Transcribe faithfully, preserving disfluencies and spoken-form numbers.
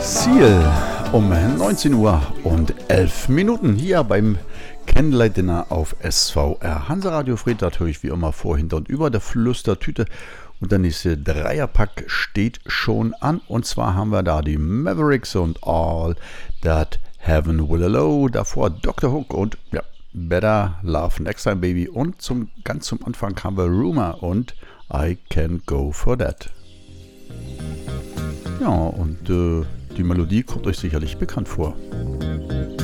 Ziel um neunzehn Uhr und elf Minuten hier beim Candlelight Dinner auf S V R Hanseradio. Fred natürlich wie immer vor, hinter und über der Flüstertüte. Und der nächste Dreierpack steht schon an. Und zwar haben wir da die Mavericks und All That Heaven Will Allow. Davor Doktor Hook und ja, Better Love Next Time Baby. Und zum, ganz zum Anfang haben wir Rumor und I Can Go For That. Ja, und äh, die Melodie kommt euch sicherlich bekannt vor.